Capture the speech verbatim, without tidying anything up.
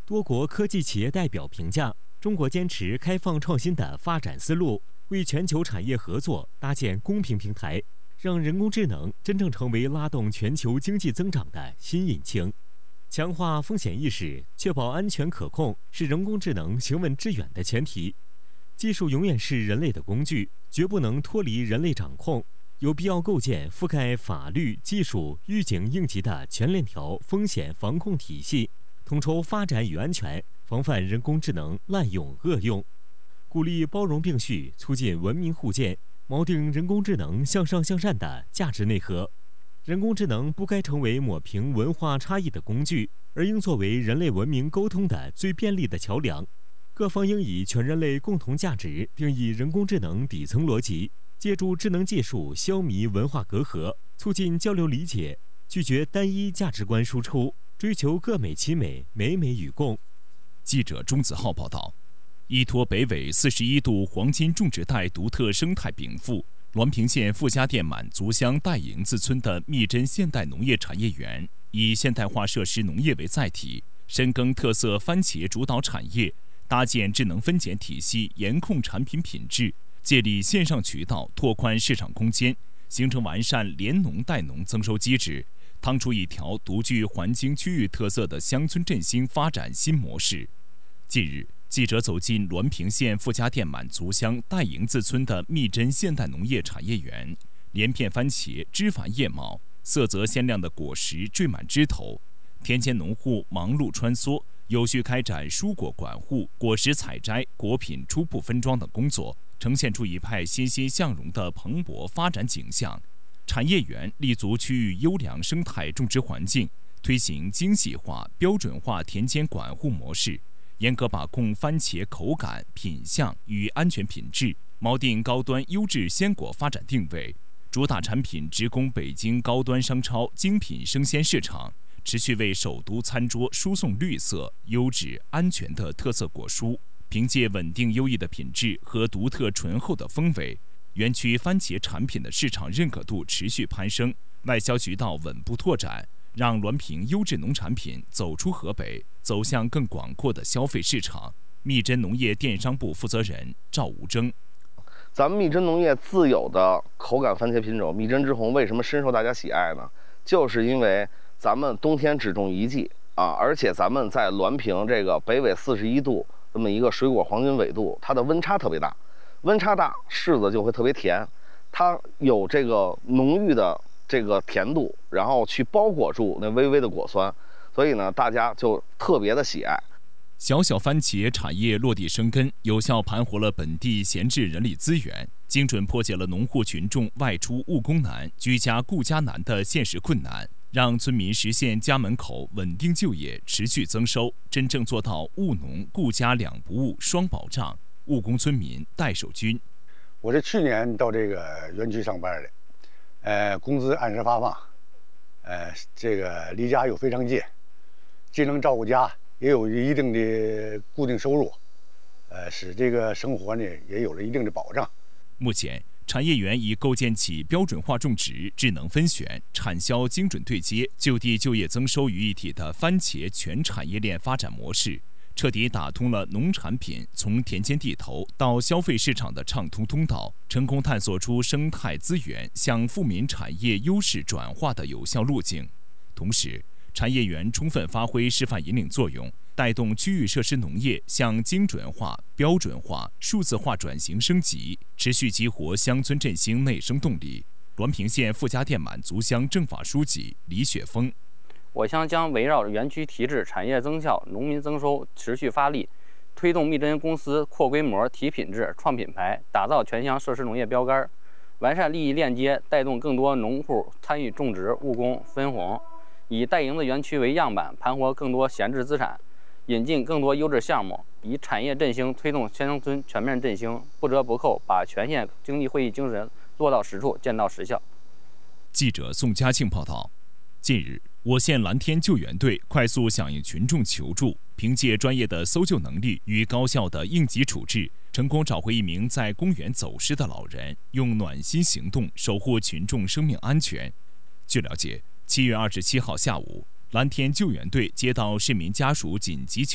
多国科技企业代表评价，中国坚持开放创新的发展思路，为全球产业合作搭建公平平台，让人工智能真正成为拉动全球经济增长的新引擎。强化风险意识，确保安全可控，是人工智能行稳致远的前提。技术永远是人类的工具，绝不能脱离人类掌控。有必要构建覆盖法律、技术、预警应急的全链条风险防控体系，统筹发展与安全，防范人工智能滥用恶用，鼓励包容并蓄，促进文明互鉴，锚定人工智能向上向善的价值内核。人工智能不该成为抹平文化差异的工具，而应作为人类文明沟通的最便利的桥梁。各方应以全人类共同价值定义人工智能底层逻辑，借助智能技术消弭文化隔阂，促进交流理解，拒绝单一价值观输出，追求各美其美，美美与共。 记者钟子浩报道，依托北纬四十一度黄金种植带独特生态禀赋，滦平县傅家店满族乡戴营子村的密珍现代农业产业园，以现代化设施农业为载体，深耕特色番茄主导产业，搭建智能分拣体系，严控产品品质，借力线上渠道，拓宽市场空间，形成完善联农带农增收机制，趟出一条独具环京区域特色的乡村振兴发展新模式。近日，记者走进滦平县傅家店满族乡戴营子村的密珍现代农业产业园，连片番茄枝繁叶茂，色泽鲜亮的果实缀满枝头，田间农户忙碌穿梭，有序开展蔬果管护、果实采摘、果品初步分装等工作，呈现出一派欣欣向荣的蓬勃发展景象。产业园立足区域优良生态种植环境，推行精细化、标准化田间管护模式，严格把控番茄口感、品相与安全品质，锚定高端优质鲜果发展定位，主打产品直供北京高端商超精品生鲜市场，持续为首都餐桌输送绿色、优质、安全的特色果蔬。凭借稳定优异的品质和独特醇厚的风味，园区番茄产品的市场认可度持续攀升，外销渠道稳步拓展，让滦平优质农产品走出河北，走向更广阔的消费市场。密珍农业电商部负责人赵吴征： 咱们密珍农业自有的口感番茄品种密珍之红为什么深受大家喜爱呢？就是因为咱们冬天只种一季啊，而且咱们在滦平这个北纬四十一度这么一个水果黄金纬度，它的温差特别大，温差大柿子就会特别甜，它有这个浓郁的这个甜度，然后去包裹住那微微的果酸，所以呢，大家就特别的喜爱。 小小番茄产业落地生根，有效盘活了本地闲置人力资源，精准破解了农户群众外出务工难、居家顾家难的现实困难，让村民实现家门口稳定就业、持续增收，真正做到务农顾家两不误双保障，务工村民代守军。 我是去年到这个园区上班的，呃，工资按时发放，呃，这个离家又非常近，既能照顾家，也有一定的固定收入，呃，使这个生活呢也有了一定的保障。 目前，产业园已构建起标准化种植、智能分选、产销精准对接、就地就业增收于一体的番茄全产业链发展模式，彻底打通了农产品从田间地头到消费市场的畅通通道，成功探索出生态资源向富民产业优势转化的有效路径。同时，产业园充分发挥示范引领作用，带动区域设施农业向精准化、标准化、数字化转型升级，持续激活乡村振兴内生动力。滦平县傅家店满族乡政法书记李雪峰： 我乡将围绕园区提质、产业增效、农民增收持续发力，推动密珍公司扩规模、提品质、创品牌，打造全乡设施农业标杆，完善利益链接，带动更多农户参与种植、务工、分红。以戴营子园区为样板，盘活更多闲置资产，引进更多优质项目，以产业振兴推动乡村全面振兴，不折不扣把全县经济会议精神落到实处，见到实效。 记者宋佳庆报道。近日，我县蓝天救援队快速响应群众求助，凭借专业的搜救能力与高效的应急处置，成功找回一名在公园走失的老人，用暖心行动守护群众生命安全。据了解，七月二十七号下午，蓝天救援队接到市民家属紧急求